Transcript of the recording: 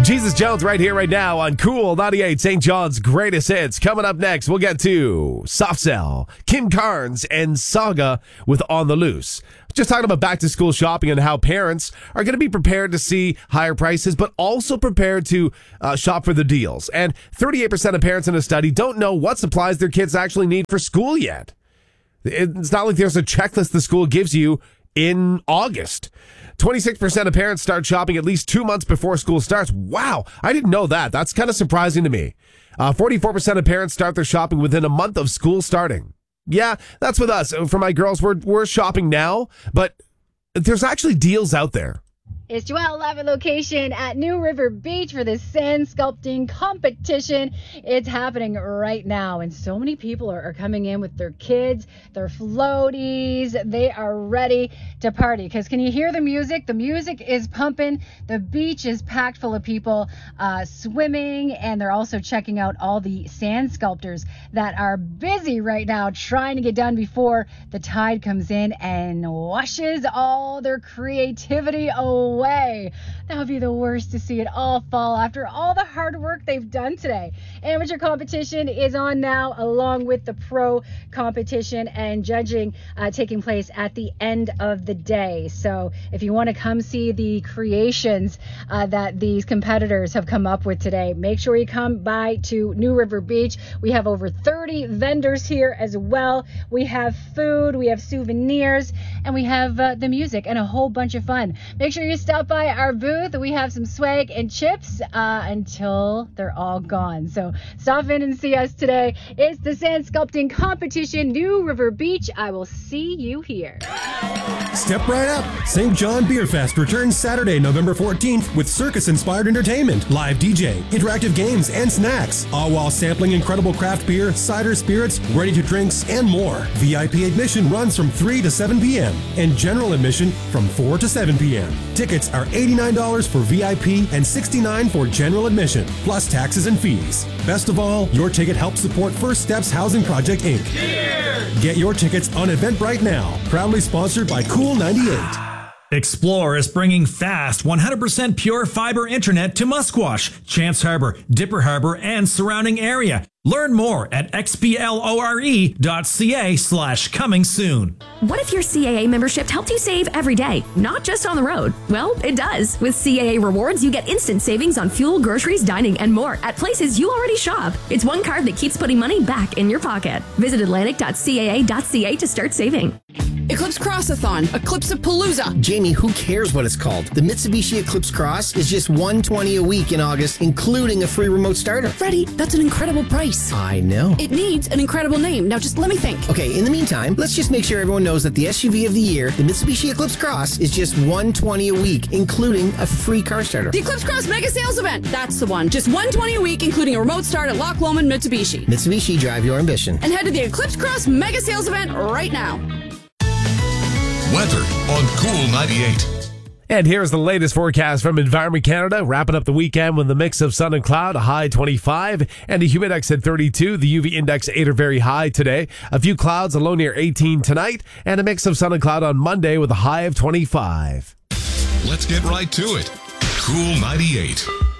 Jesus Jones right here, right now on Cool 98, St. John's greatest hits. Coming up next, we'll get to Soft Cell, Kim Carnes, and Saga with On the Loose. Just talking about back-to-school shopping and how parents are going to be prepared to see higher prices, but also prepared to shop for the deals. And 38% of parents in a study don't know what supplies their kids actually need for school yet. It's not like there's a checklist the school gives you in August. 26% of parents start shopping at least 2 months before school starts. Wow, I didn't know that. That's kind of surprising to me. 44% of parents start their shopping within a month of school starting. Yeah, that's with us. For my girls, we're shopping now, but there's actually deals out there. It's Joelle live at location at New River Beach for the sand sculpting competition. It's happening right now, and so many people are coming in with their kids, their floaties. They are ready to party because can you hear the music? The music is pumping. The beach is packed full of people swimming, and they're also checking out all the sand sculptors that are busy right now trying to get done before the tide comes in and washes all their creativity away. That would be the worst to see it all fall after all the hard work they've done today. Amateur competition is on now along with the pro competition and judging taking place at the end of the day. So if you want to come see the creations that these competitors have come up with today, make sure you come by to New River Beach. We have over 30 vendors here as well. We have food, we have souvenirs, and we have the music and a whole bunch of fun. Make sure you stop by our booth. We have some swag and chips until they're all gone. So stop in and see us today. It's the sand sculpting competition, New River Beach. I will see you here. Step right up. St. John Beer Fest returns Saturday, November 14th with circus-inspired entertainment, live DJ, interactive games, and snacks, all while sampling incredible craft beer, cider spirits, ready-to-drinks, and more. VIP admission runs from 3 to 7 p.m. and general admission from 4 to 7 p.m. Tickets are $89 for VIP and $69 for general admission, plus taxes and fees. Best of all, your ticket helps support First Steps Housing Project, Inc. Cheers! Get your tickets on Eventbrite now. Proudly sponsored by Cool 98. Explore is bringing fast 100% pure fiber internet to Musquash, Chance Harbor, Dipper Harbor, and surrounding area. Learn more at xplore.ca/coming soon. What if your CAA membership helped you save every day, not just on the road? Well, it does. With CAA Rewards, you get instant savings on fuel, groceries, dining, and more at places you already shop. It's one card that keeps putting money back in your pocket. Visit Atlantic.caa.ca to start saving. Eclipse Crossathon, Eclipse-a-Palooza. Jamie, who cares what it's called? The Mitsubishi Eclipse Cross is just $120 a week in August, including a free remote starter. Freddie, that's an incredible price. I know. It needs an incredible name. Now just let me think. Okay, in the meantime, let's just make sure everyone knows that the SUV of the year, the Mitsubishi Eclipse Cross, is just $120 a week, including a free car starter. The Eclipse Cross Mega Sales Event. That's the one. Just $120 a week, including a remote start at Loch Lomond Mitsubishi. Mitsubishi, drive your ambition. And head to the Eclipse Cross Mega Sales Event right now. Weather on Cool 98. And here's the latest forecast from Environment Canada, wrapping up the weekend with a mix of sun and cloud, a high 25, and a humidex at 32. The UV index 8 are very high today. A few clouds, a low near 18 tonight, and a mix of sun and cloud on Monday with a high of 25. Let's get right to it. Cool 98.